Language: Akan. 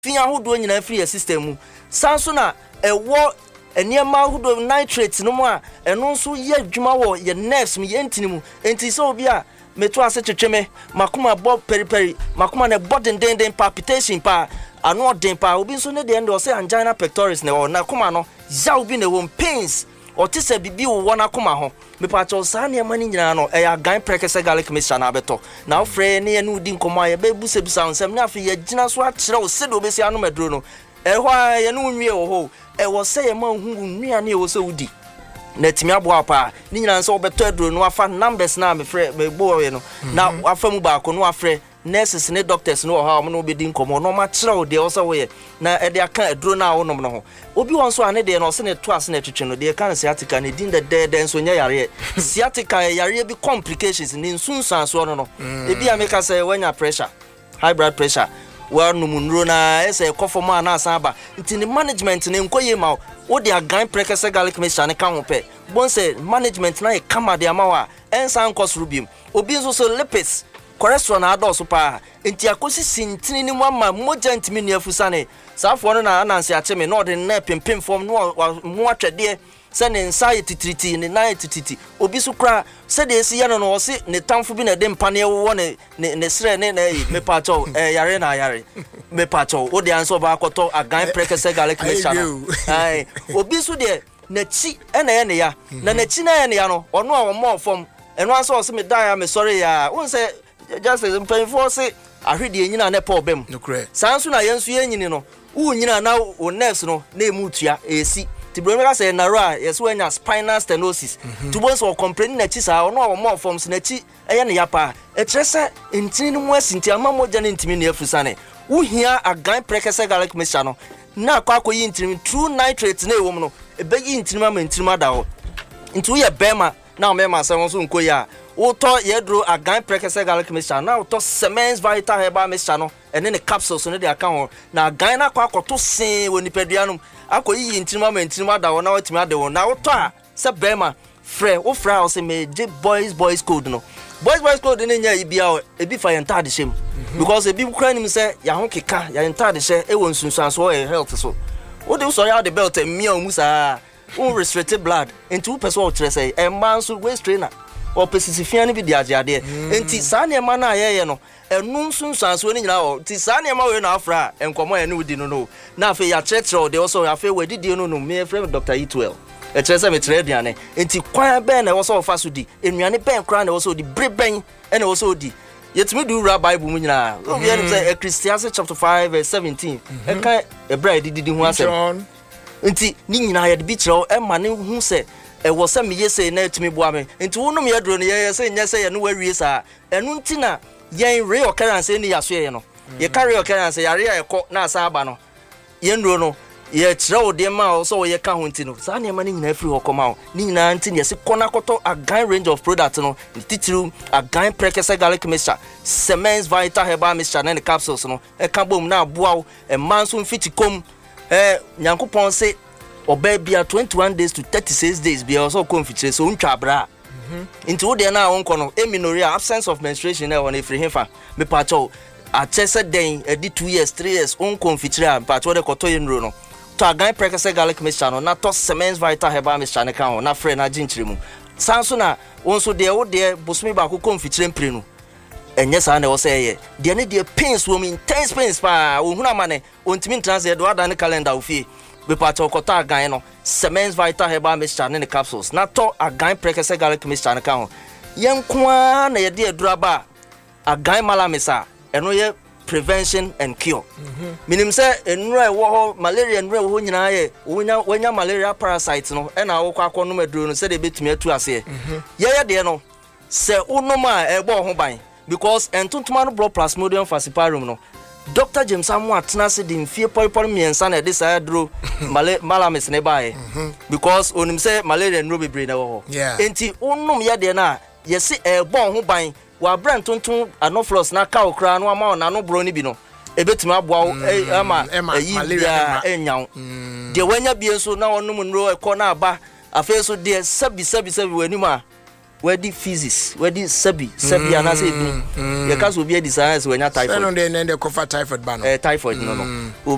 Fia hudo nyina free system mu. Sanso na ewo eniema hudo nitrate no mu a eno nso ye adwuma wo ye nerves mu ye ntini mu. Enti so obi a meto ase twetweme makoma bob periperi makoma na body den palpitation pa ano den pa obi nso ne de ndo say angina pectoris ne wo na koma no ya obi ne wo pains o ti se bibi wo na koma ho me pa cho sa ne mani nyina no e ya gan prekese garlic mixture na beto na ofre ne ye no di nkomo ya be busa busa nsem na afi ye gina so a kire wo se do be si anu medro no e ho ye no nwie wo ho e wo se ye ma hu nwia ne wo se udi na timi aboa pa ni nyina nso obeto aduro no afa numbers na me frɛ me bo we no na afa mu ba ko no afrɛ nurses ne doctors no ha no obedi nkomo no ma kyerɛ wo de wo se wo ye na e de aka aduro na wo nom no ho obi won so ane de no se ne to ase na twetwe no de kan sciatica ne din de nso nya yare sciatica yare bi complications ni nsunsan so no ebi ameka say wanya pressure high blood pressure wa no munro na ese kofoma na asaba ntini management ne nkoye ma wo de agan prekese garlic mixture ne kan ho pe bon say management na e kama de amawa ensan kosrubim obi nso so lipids cholesterol na adoso pa enti akosi sintini ni mu ama moja ntimi ne afusane safo no na ananse acheme no de na pempem form no mu atwede se ne nsa yetitriti ne na yetititi obi so kra se de esi yano no se ne tamfo bi na de mpane wo ne sre ne na yi me pacho yare na yare me pacho o de anso ba akoto agan prekese garlic mixture ai obi so de na chi ena ye ne ya na chi na ye ne ya no ono a wo mo form eno anso o se me die me sorry ya won se just as painful say ahwede nyina na pa obem no kre sanso na yensu yenyini no wo nyina na o nerves no na emutua esi tibromeka say na ra yeso anya spinal stenosis tubonso o complain na chi sa ono more forms na chi eye ne yapa e trese ntini mu asinti ama moja ne ntimi na afusane wo hia agan prekese garlic mixture no na akwa yi ntimi true nitrate na ewom no ebeyi ntimi ma ntimi da ho ntu ye bema na o mema se won so nkoya Uto yedro agan prekese garlic mixture na uto Semens Vital Herbal mixture no ene ne capsules no de aka ho na agan na kwa akoto sen woni peduanum akoyi ntirima da wo na watimi ade wo na uto a se bema frɛ wo fra o se me boys code no boys code ne nya ibia ebi fa yenta de shem because ebi kura nim se ya ho keka ya yenta de hye e won sunsuanso e health so wo de so ya de belt emia omusa wo restricted blood into person o tre say e man so waist trainer o pesisifia ne bi di ajeade enti saa ne ma na ayeye no enu sunsuanso ne nyina o ti saa ne ma we na afra enkomo ya ne udi no na afi ya chetre de also afi we didi no me friend Dr. Etwell e chere se me tre aduane enti kwan ben na also fa so di enuane ben kran na also di breben na also di yetimi du ra bible mu nyina o bi enu say Ecclesiastes chapter 5 verse 17 e kan e bra didi hu asem enti ni nyina ya de bi kire o e ma ne hu se e wo se me yese na etimi boa me enti wonum ye dro ne ye se nya se ye no wawie sa enu ntina yen re occurrence ni yaso ye no ye carry occurrence yare ya ekọ na asa aba no ye ndro no ye kire o de ma o so ye ka ho nti no sa ne ma ni nyina free okoma o ni nyina nti ye se kona koto a gan range of products no titiru a gan prekese garlic mixture Semens Vital Herbal mixture na ne capsules no e ka bom na aboa o e manso mfitikom nyankopon se oba bia 21 days to 36 days bia so confitire so untwa bra into wo de na wonko no amenorrhea absence of menstruation na won efri hefa me pacho a chese den edi 2 years 3 years on confitire a pacho de koto yenro no to agan prekese garlic mixture no na to Semens Vital Herbal mixture ne kan ho na frɛ na ginchire mu sanso na wonso de wo de bosumi ba ko confitire mpre no enye sa na wo say ye de ne de pains wo intense pains pa wo huna mane ontimi translate do ada ne calendar ofie be pacho kota agan no Semens Vital Herbal mixture ne capsules na to agan prekese garlic mixture ne kan ho yenkoa na ye de aduraba agan malamisa eno ye prevention and cure minim say enura wo ho malaria enura wo nyina ye wonya malaria parasite no e na wo kwa akono maduro no se de betumi atu ase ye de no se unoma ebo ho ban because entontoma no blood plasmodium falciparum no Dr. James Amu atena se di mfie polipoli miensa na de sa dro malamis ne bae because onim say malaria no bebre na wo enti onum ye de na ye se ebon ho ban wa brand tonton anoflos na ka okra no ama na no bro ni bi no ebetimi aboa ama malaria enyaw de wanya bi enso na onum nro ekọ na aba afa so de sabi wani ma wadi physics wadi sabi ana say du ye ka so bi edi science wanya typhoid no de cover typhoid ba no typhoid no